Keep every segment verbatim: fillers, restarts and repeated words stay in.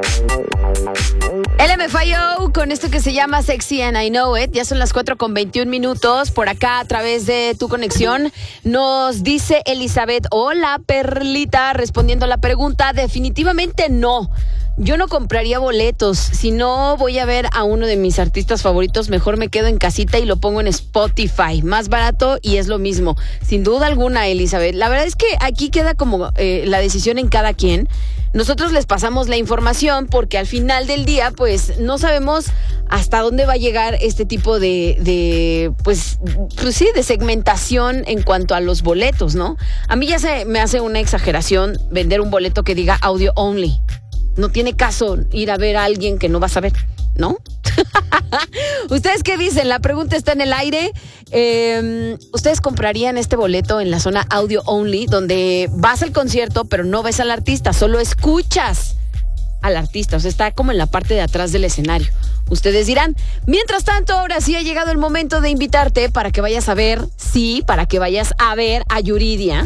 L M F A O con esto que se llama Sexy and I Know It. Ya son las cuatro con veintiún minutos. Por acá, a través de tu conexión, nos dice Elizabeth: hola, Perlita, respondiendo a la pregunta, definitivamente no. Yo no compraría boletos. Si no voy a ver a uno de mis artistas favoritos, mejor me quedo en casita y lo pongo en Spotify. Más barato y es lo mismo. Sin duda alguna, Elizabeth. La verdad es que aquí queda como eh, la decisión en cada quien. Nosotros les pasamos la información porque al final del día, pues, no sabemos hasta dónde va a llegar este tipo de, de pues, pues sí, de segmentación en cuanto a los boletos, ¿no? A mí ya se me hace una exageración vender un boleto que diga audio only. No tiene caso ir a ver a alguien que no vas a ver, ¿no? ¿Ustedes qué dicen? La pregunta está en el aire. Eh, ¿Ustedes comprarían este boleto en la zona audio only, donde vas al concierto pero no ves al artista, solo escuchas al artista? O sea, está como en la parte de atrás del escenario. Ustedes dirán. Mientras tanto, ahora sí ha llegado el momento de invitarte para que vayas a ver, sí, para que vayas a ver a Yuridia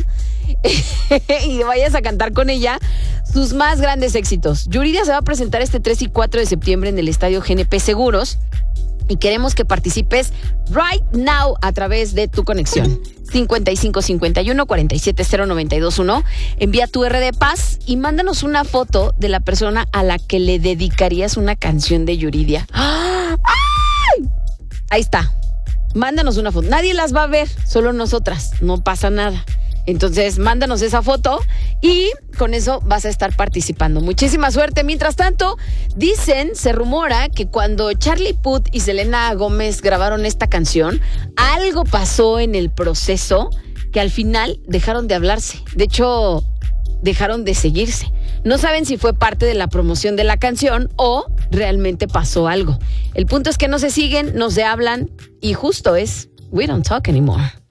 y vayas a cantar con ella sus más grandes éxitos. Yuridia se va a presentar este tres y cuatro de septiembre en el Estadio G N P Seguros y queremos que participes right now a través de tu conexión. cincuenta y cinco cincuenta y uno cuarenta y siete cero noventa y dos uno. Envía tu R de Paz y mándanos una foto de la persona a la que le dedicarías una canción de Yuridia. ¡Ay! Ahí está. Mándanos una foto. Nadie las va a ver, solo nosotras. No pasa nada. Entonces, mándanos esa foto y con eso vas a estar participando. Muchísima suerte. Mientras tanto, dicen, se rumora que cuando Charlie Puth y Selena Gómez grabaron esta canción, algo pasó en el proceso que al final dejaron de hablarse. De hecho, dejaron de seguirse. No saben si fue parte de la promoción de la canción o realmente pasó algo. El punto es que no se siguen, no se hablan y justo es, we don't talk anymore.